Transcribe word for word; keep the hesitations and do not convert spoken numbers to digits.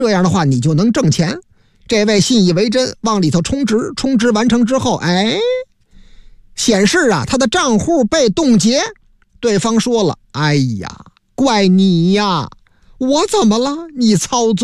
这样的话你就能挣钱。这位信以为真，往里头充值，充值完成之后，哎，显示啊他的账户被冻结。对方说了，哎呀，怪你呀，我怎么了？你操作